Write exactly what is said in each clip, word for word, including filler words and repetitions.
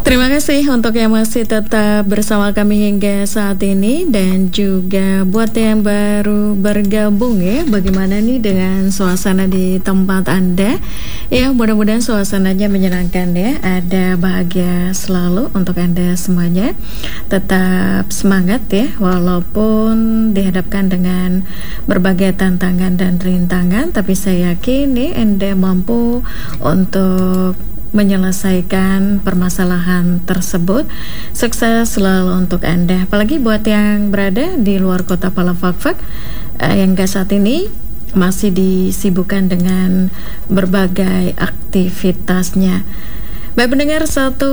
Terima kasih untuk yang masih tetap bersama kami hingga saat ini, dan juga buat yang baru bergabung ya, bagaimana nih dengan suasana di tempat Anda? Ya, mudah-mudahan suasananya menyenangkan ya, ada bahagia selalu untuk Anda semuanya. Tetap semangat ya, walaupun dihadapkan dengan berbagai tantangan dan rintangan, tapi saya yakin nih Anda mampu untuk menyelesaikan permasalahan tersebut. Sukses selalu untuk Anda, apalagi buat yang berada di luar kota Palafakfak eh, yang gak saat ini masih disibukkan dengan berbagai aktivitasnya. Baik pendengar, satu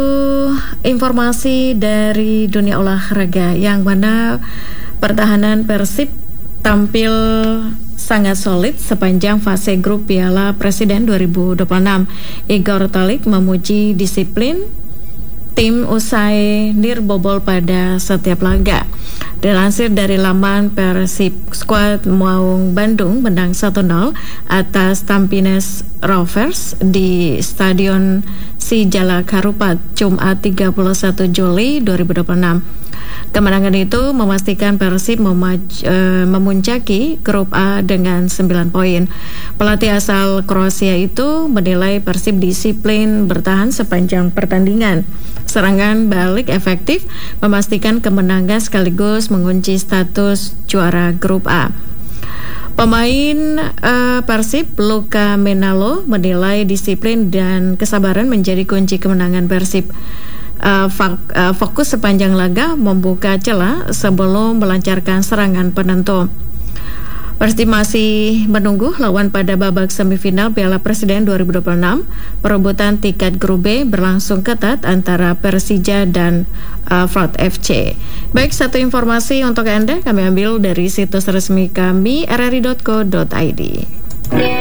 informasi dari dunia olahraga yang mana pertahanan Persib tampil sangat solid sepanjang fase grup Piala Presiden dua ribu dua puluh enam. Igor Talik memuji disiplin tim usai nirbobol pada setiap laga. Dilansir dari laman Persib, skuad Maung Bandung menang satu nol atas Tampines Rovers di Stadion Sijalak Harupat Jumat tiga puluh satu Juli dua ribu dua puluh enam. Kemenangan itu memastikan Persib memaj- e, memuncaki grup A dengan sembilan poin. Pelatih asal Kroasia itu menilai Persib disiplin bertahan sepanjang pertandingan. Serangan balik efektif memastikan kemenangan sekaligus mengunci status juara grup A. Pemain uh, Persib Luka Menalo menilai disiplin dan kesabaran menjadi kunci kemenangan Persib. Uh, fak, uh, fokus sepanjang laga membuka celah sebelum melancarkan serangan penentu. Persib masih menunggu lawan pada babak semifinal Piala Presiden dua ribu dua puluh enam. Perebutan tiket grup B berlangsung ketat antara Persija dan uh, Front F C. Baik, satu informasi untuk Anda kami ambil dari situs resmi kami r r i dot co dot i d.